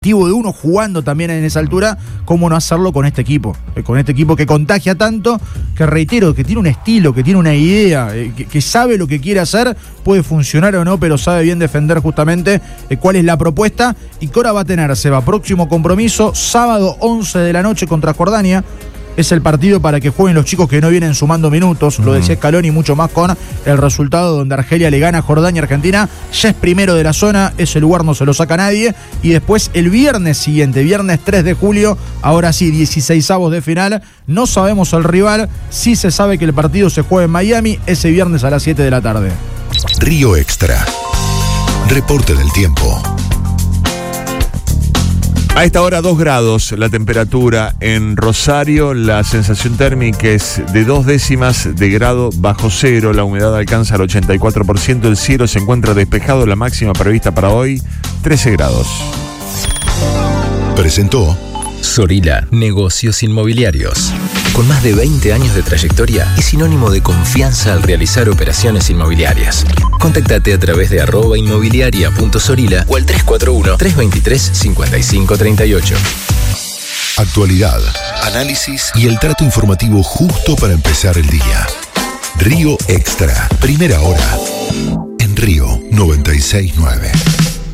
de uno jugando también en esa altura, cómo no hacerlo con este equipo que contagia tanto, que reitero, que tiene un estilo, que tiene una idea, que sabe lo que quiere hacer, puede funcionar o no, pero sabe bien defender justamente cuál es la propuesta. Y que ahora va a tener, Seba, próximo compromiso, sábado 11 de la noche contra Jordania. Es el partido para que jueguen los chicos que no vienen sumando minutos, lo decía Scaloni, mucho más con el resultado donde Argelia le gana a Jordania. Argentina ya es primero de la zona, ese lugar no se lo saca nadie. Y después el viernes siguiente, viernes 3 de julio, ahora sí, 16avos de final, no sabemos el rival, sí se sabe que el partido se juega en Miami ese viernes a las 7 de la tarde. Río Extra. Reporte del tiempo. A esta hora 2 grados la temperatura en Rosario, la sensación térmica es de 2 décimas de grado bajo cero, la humedad alcanza el 84%, el cielo se encuentra despejado, la máxima prevista para hoy 13 grados. Presentó Sorila Negocios Inmobiliarios. Con más de 20 años de trayectoria, es sinónimo de confianza al realizar operaciones inmobiliarias. Contáctate a través de @inmobiliaria.sorila o al 341-323-5538. actualidad, análisis y el trato informativo justo para empezar el día. Río Extra, primera hora, en Río 96.9.